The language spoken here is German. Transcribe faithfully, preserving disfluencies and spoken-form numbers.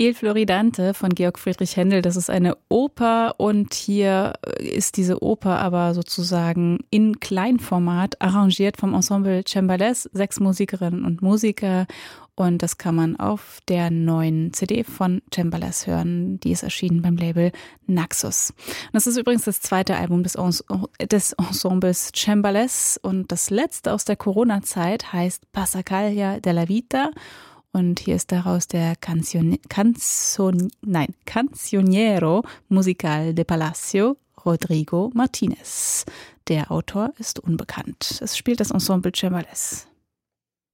Il Floridante von Georg Friedrich Händel, das ist eine Oper und hier ist diese Oper aber sozusagen in Kleinformat arrangiert vom Ensemble Cembales, sechs Musikerinnen und Musiker, und das kann man auf der neuen C D von Cembales hören, die ist erschienen beim Label Naxos. Und das ist übrigens das zweite Album des, Ens- des Ensembles Cembales und das letzte aus der Corona-Zeit heißt Passacaglia della Vita. Und hier ist daraus der Canzone, Canzon, nein, Canzoniero Musical de Palacio, Rodrigo Martinez. Der Autor ist unbekannt. Es spielt das Ensemble Cembales.